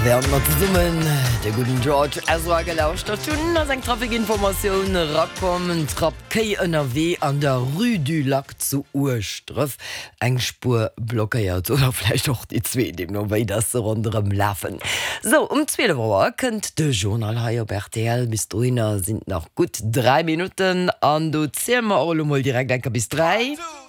werden mat summen der guten George Ezra gelauscht hun as eng Trafikinformationun rakommen Trapp KNRW an der Rue du Lac zu Urstrff eng Spur blockiert oder vielleicht auch die zwei dem noéi das so runem Laffen. So 2 Uhr könnt de Journal Haiier RTL bis drinnner sind noch gut 3 Minuten an du zählmer all mal direkt denke bis 3.